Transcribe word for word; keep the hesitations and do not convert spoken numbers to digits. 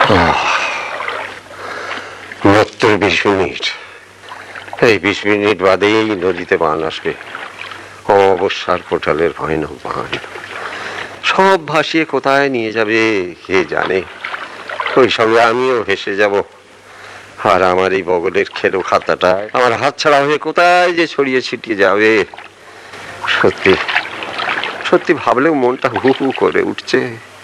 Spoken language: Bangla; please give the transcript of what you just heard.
মাত্র বিশ মিনিট, এই বিশ মিনিট বাদেই নদীতে বান আসবে। অবস্যার কোটালের ভয়ানক বান সব ভাসিয়ে কোথায় নিয়ে যাবে কে জানে। ওই সঙ্গে আমিও ভেসে যাব, আর আমার এই বগলের খেলো খাতাটা আমার হাত ছাড়া হয়ে কোথায় যে ছড়িয়ে ছিটিয়ে যাবে। সত্যি সত্যি ভাবলেও মনটা হু হু করে উঠছে।